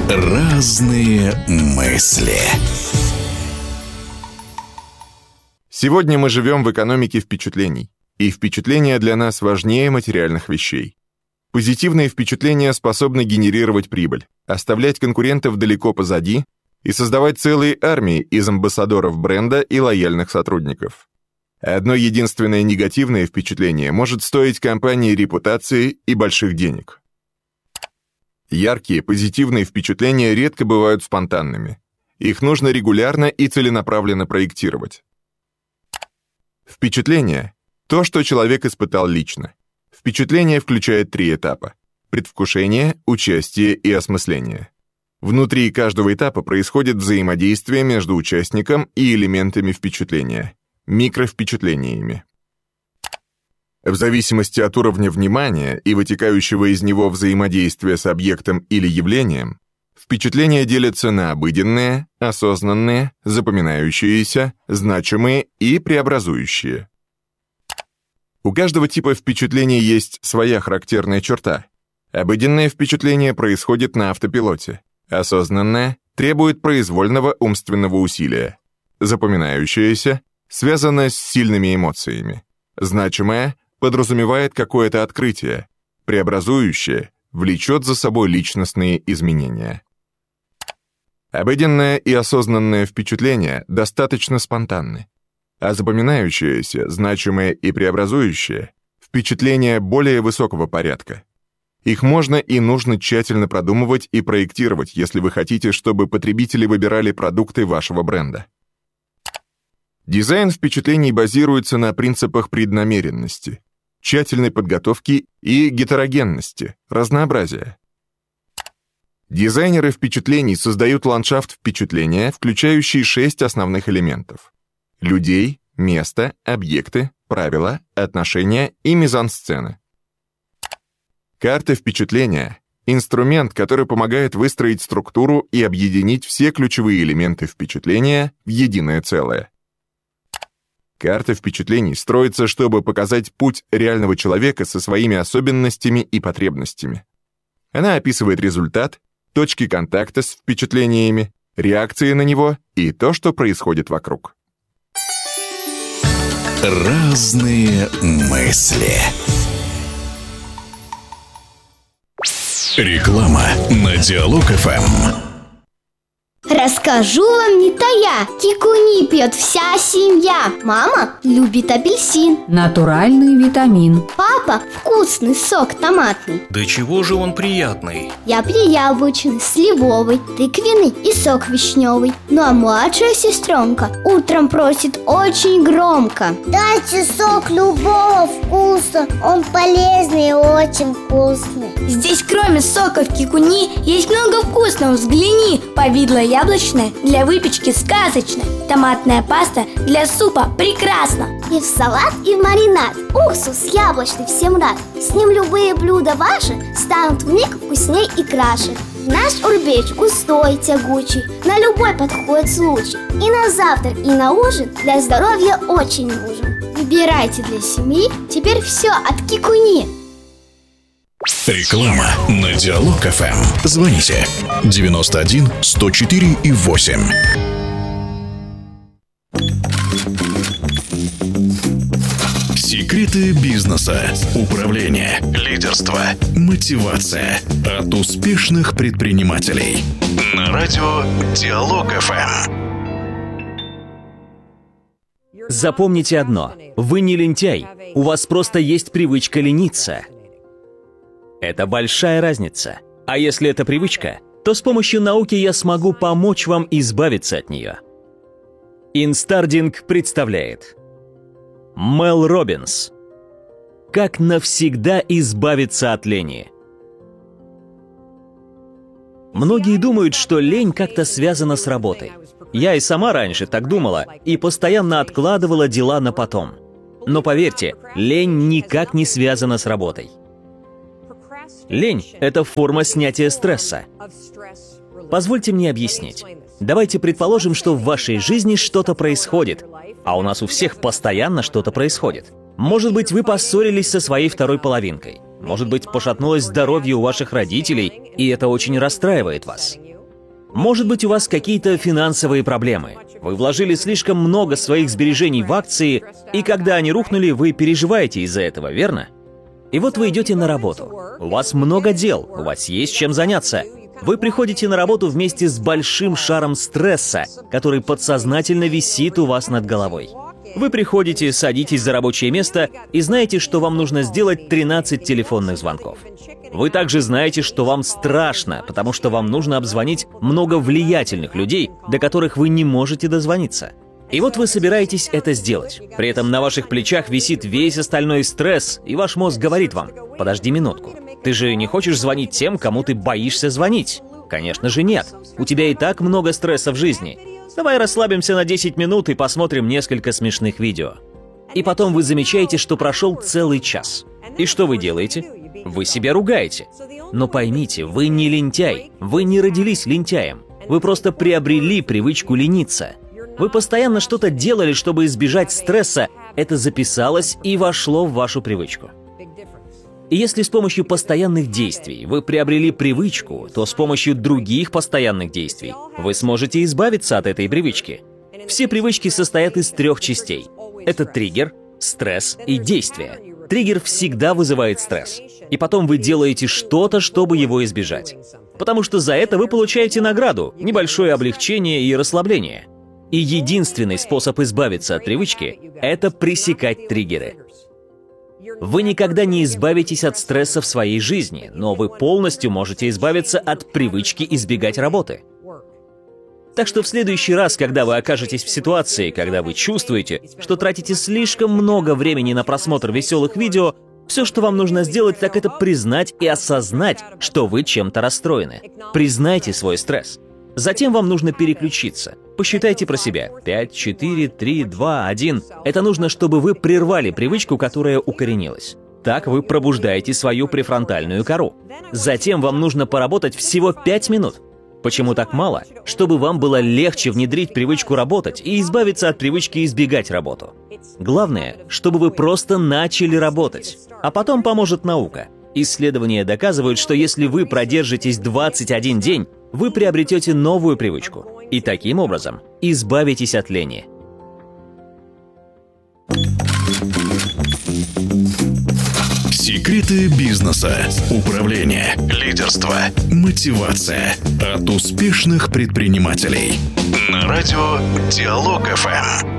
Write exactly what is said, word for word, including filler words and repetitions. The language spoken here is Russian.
Разные мысли. Сегодня мы живем в экономике впечатлений, и впечатления для нас важнее материальных вещей. Позитивные впечатления способны генерировать прибыль, оставлять конкурентов далеко позади и создавать целые армии из амбассадоров бренда и лояльных сотрудников. Одно единственное негативное впечатление может стоить компании репутации и больших денег. Яркие, позитивные впечатления редко бывают спонтанными. Их нужно регулярно и целенаправленно проектировать. Впечатление – то, что человек испытал лично. Впечатление включает три этапа – предвкушение, участие и осмысление. Внутри каждого этапа происходит взаимодействие между участником и элементами впечатления – микровпечатлениями. В зависимости от уровня внимания и вытекающего из него взаимодействия с объектом или явлением, впечатления делятся на обыденные, осознанные, запоминающиеся, значимые и преобразующие. У каждого типа впечатлений есть своя характерная черта. Обыденное впечатление происходит на автопилоте. Осознанное требует произвольного умственного усилия. Запоминающееся связано с сильными эмоциями. Значимое подразумевает какое-то открытие. Преобразующее влечет за собой личностные изменения. Обыденное и осознанное впечатления достаточно спонтанны, а запоминающееся, значимое и преобразующее впечатления более высокого порядка. Их можно и нужно тщательно продумывать и проектировать, если вы хотите, чтобы потребители выбирали продукты вашего бренда. Дизайн впечатлений базируется на принципах преднамеренности, тщательной подготовки и гетерогенности, разнообразия. Дизайнеры впечатлений создают ландшафт впечатления, включающий шесть основных элементов: людей, место, объекты, правила, отношения и мизансцены. Карта впечатления — инструмент, который помогает выстроить структуру и объединить все ключевые элементы впечатления в единое целое. Карта впечатлений строится, чтобы показать путь реального человека со своими особенностями и потребностями. Она описывает результат, точки контакта с впечатлениями, реакции на него и то, что происходит вокруг. Разные мысли. Реклама на Диалог эф эм. Расскажу вам не тая, кикуни пьет вся семья. Мама любит апельсин, натуральный витамин. Папа вкусный сок томатный. Да чего же он приятный? Я пью яблочный, сливовый, тыквенный и сок вишневый. Ну а младшая сестренка утром просит очень громко: дайте сок любого вкуса, он полезный и очень вкусный. Здесь кроме соков кикуни есть много вкусного, взгляни. Повидло яблочное для выпечки сказочно. Томатная паста для супа прекрасно. И в салат, и в маринад. Уксус яблочный всем рад. С ним любые блюда ваши станут вмиг вкусней и краше. Наш урбеч густой, тягучий, на любой подходит случай. И на завтрак, и на ужин для здоровья очень нужен. Выбирайте для семьи теперь все от кикуни. Реклама на Диалог эф эм. Звоните девяносто один сто четыре и восемь. Секреты бизнеса, управления, лидерства, мотивация от успешных предпринимателей. На радио Диалог эф эм. Запомните одно: вы не лентяй, у вас просто есть привычка лениться. Это большая разница. А если это привычка, то с помощью науки я смогу помочь вам избавиться от нее. Инстардинг представляет Мел Робинс. Как навсегда избавиться от лени. Многие думают, что лень как-то связана с работой. Я и сама раньше так думала и постоянно откладывала дела на потом. Но поверьте, лень никак не связана с работой. Лень – это форма снятия стресса. Позвольте мне объяснить. Давайте предположим, что в вашей жизни что-то происходит, а у нас у всех постоянно что-то происходит. Может быть, вы поссорились со своей второй половинкой. Может быть, пошатнулось здоровье у ваших родителей, и это очень расстраивает вас. Может быть, у вас какие-то финансовые проблемы. Вы вложили слишком много своих сбережений в акции, и когда они рухнули, вы переживаете из-за этого, верно? И вот вы идете на работу. У вас много дел, у вас есть чем заняться. Вы приходите на работу вместе с большим шаром стресса, который подсознательно висит у вас над головой. Вы приходите, садитесь за рабочее место и знаете, что вам нужно сделать тринадцать телефонных звонков. Вы также знаете, что вам страшно, потому что вам нужно обзвонить много влиятельных людей, до которых вы не можете дозвониться. И вот вы собираетесь это сделать. При этом на ваших плечах висит весь остальной стресс, и ваш мозг говорит вам: «Подожди минутку, ты же не хочешь звонить тем, кому ты боишься звонить?» Конечно же нет. У тебя и так много стресса в жизни. Давай расслабимся на десять минут и посмотрим несколько смешных видео. И потом вы замечаете, что прошел целый час. И что вы делаете? Вы себя ругаете. Но поймите, вы не лентяй, вы не родились лентяем. Вы просто приобрели привычку лениться. Вы постоянно что-то делали, чтобы избежать стресса, это записалось и вошло в вашу привычку. И если с помощью постоянных действий вы приобрели привычку, то с помощью других постоянных действий вы сможете избавиться от этой привычки. Все привычки состоят из трех частей. Это триггер, стресс и действие. Триггер всегда вызывает стресс. И потом вы делаете что-то, чтобы его избежать. Потому что за это вы получаете награду, небольшое облегчение и расслабление. И единственный способ избавиться от привычки – это пресекать триггеры. Вы никогда не избавитесь от стресса в своей жизни, но вы полностью можете избавиться от привычки избегать работы. Так что в следующий раз, когда вы окажетесь в ситуации, когда вы чувствуете, что тратите слишком много времени на просмотр веселых видео, все, что вам нужно сделать, так это признать и осознать, что вы чем-то расстроены. Признайте свой стресс. Затем вам нужно переключиться. Посчитайте про себя. пять, четыре, три, два, один. Это нужно, чтобы вы прервали привычку, которая укоренилась. Так вы пробуждаете свою префронтальную кору. Затем вам нужно поработать всего пять минут. Почему так мало? Чтобы вам было легче внедрить привычку работать и избавиться от привычки избегать работу. Главное, чтобы вы просто начали работать. А потом поможет наука. Исследования доказывают, что если вы продержитесь двадцать один день, вы приобретете новую привычку. И таким образом избавитесь от лени. Секреты бизнеса, управления, лидерства, мотивация от успешных предпринимателей. На радио Диалог эф эм.